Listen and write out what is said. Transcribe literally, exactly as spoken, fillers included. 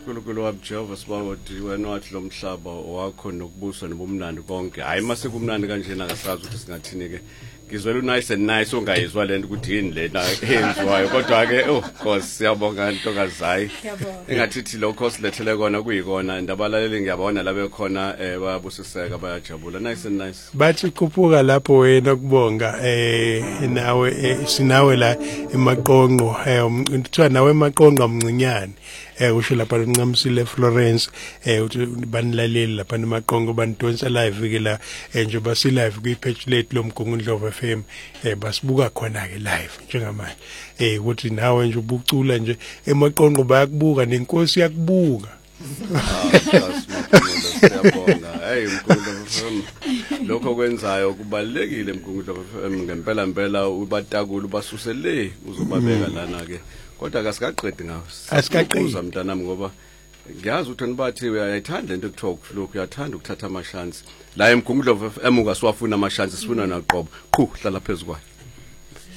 uNkulunkulu wabujova sibawodi wena wathi lo mhlaba wakho nokubuswa nobumnandi konke hayi mase kumnandi kanjena akasazi ukuthi singathini ke ngizwela unice and nice ongayizwa lento ukuthi yini lena eyenziwayo kodwa ke oh Nkosi siyabonga ntokazayi engathithi lokho silethele kona kuyikona ndabalaleli ngiyabona labe khona eh bayabusiseka bayajabula nice and nice bathi khuphuka lapho wena kubonga eh nawe sinawe la emaqonqo eh kuthiwa nawe emaqonqo amncinyane eh usho lapha uNcamisile Florence eh uthi banilaleli lapha emaqonqo banidonsa live ke la nje basi live kwi-page lethu lomgungundlovu F M eh basibuka khona ke live njengamanje eh ukuthi nawe nje ubucula nje emaqonqo bayakubuka nenkosi yakubuka siyabonga hey Mgungundlovu F M lokho kwenzayo kubalekile Mgungundlovu F M ngempela impela ubatakula ubasusele uzobabeka lana ke kodwa kasikaqedi ngawo asikaqedi mntanami ngoba ngiyazi ukuthi nibathi uyayithanda into ekuthiwa ukuflow uyathanda ukuthatha amashansi la eMgungundlovu F M ungasiwafuna amashansi sifuna naqobo qhu hlala phezukwayo